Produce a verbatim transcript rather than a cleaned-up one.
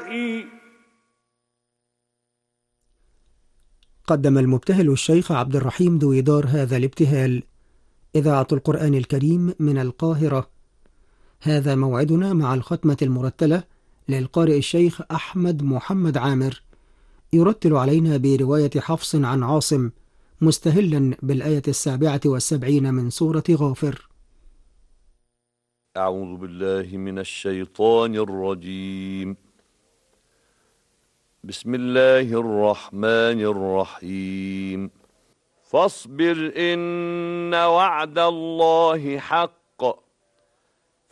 الله. قدم المبتهل الشيخ عبد الرحيم دويدار هذا الابتهال. إذاعة القرآن الكريم من القاهرة. هذا موعدنا مع الختمة المرتلة للقارئ الشيخ أحمد محمد عامر، يرتل علينا برواية حفص عن عاصم، مستهلا بالآية السابعة والسبعين من سورة غافر. أعوذ بالله من الشيطان الرجيم. بسم الله الرحمن الرحيم. فاصبر إن وعد الله حق